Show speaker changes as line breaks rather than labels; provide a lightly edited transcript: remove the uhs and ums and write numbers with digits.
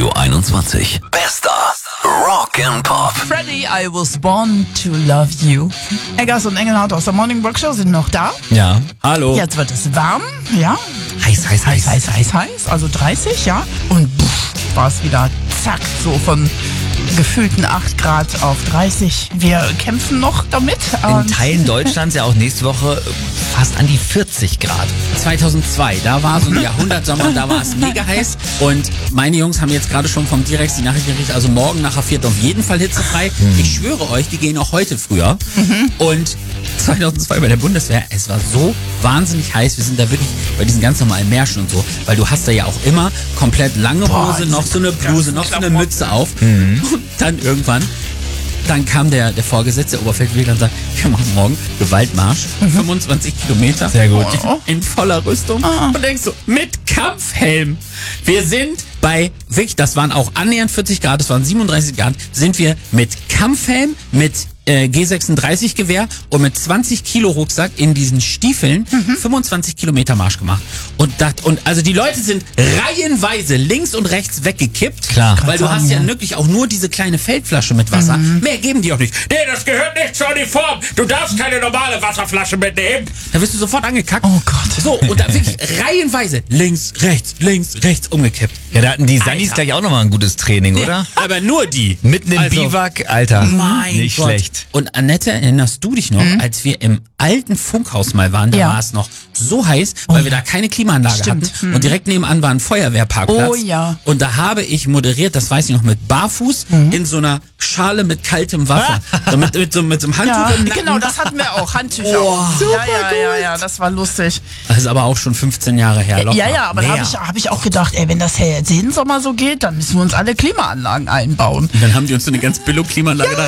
Radio 21. Bester Rock and Pop.
Freddy, I was born to love you. Eggers und Engelhardt aus der Morning Rock Show sind noch da.
Ja, hallo.
Jetzt wird es warm, ja.
Heiß.
Heiß. Also 30, ja. Und war es wieder zack, so von gefühlten 8 Grad auf 30. Wir kämpfen noch damit.
In Teilen Deutschlands ja auch nächste Woche fast an die 40 Grad. 2002, da war so ein Jahrhundertsommer, da war es mega heiß. Und meine Jungs haben jetzt gerade schon vom Direx die Nachricht gekriegt, also morgen nach erfährt auf jeden Fall hitzefrei. Ich schwöre euch, die gehen auch heute früher. Und 2002 bei der Bundeswehr, es war so wahnsinnig heiß. Wir sind da wirklich bei diesen ganz normalen Märschen und so, weil du hast da ja auch immer komplett lange Hose, noch so eine Bluse, noch so eine Mütze auf. Und dann irgendwann, dann kam der Vorgesetzte, der Oberfeldwebel, und sagt, wir machen morgen Gewaltmarsch, 25 Kilometer. Sehr gut. In voller Rüstung. Und denkst so, mit Kampfhelm. Wir sind bei, wirklich, das waren auch annähernd 40 Grad, das waren 37 Grad, sind wir mit Kampfhelm, mit G36 Gewehr und mit 20 Kilo Rucksack in diesen Stiefeln 25 Kilometer Marsch gemacht. Und also die Leute sind reihenweise links und rechts weggekippt. Klar. Weil du hast ja wirklich auch nur diese kleine Feldflasche mit Wasser. Mehr geben die auch nicht. Nee, das gehört nicht zur Uniform. Du darfst keine normale Wasserflasche mitnehmen. Da wirst du sofort angekackt.
Oh Gott.
So, und da wirklich reihenweise links, rechts umgekippt.
Ja, da hatten die Sunnies gleich auch nochmal ein gutes Training, oder?
Aber nur die.
Mitten im Biwak, Alter.
Mein
nicht
Gott.
schlecht.
Und Annette, erinnerst du dich noch, als wir im alten Funkhaus mal waren, da
Ja.
war es noch so heiß, weil wir da keine Klimaanlage
Stimmt.
hatten. Und direkt nebenan war ein Feuerwehrparkplatz.
Oh ja.
Und da habe ich moderiert, das weiß ich noch, mit Barfuß in so einer Schale mit kaltem Wasser. So mit so einem Handtuch
Ja,
im Nacken.
genau, das hatten wir auch. Handtücher.
Oh,
Ja, das war lustig.
Das ist aber auch schon 15 Jahre her. Locker.
Ja, aber da hab ich auch gedacht, wenn das jetzt jeden Sommer so geht, dann müssen wir uns alle Klimaanlagen einbauen.
Und dann haben die uns so eine ganz Billo-Klimaanlage da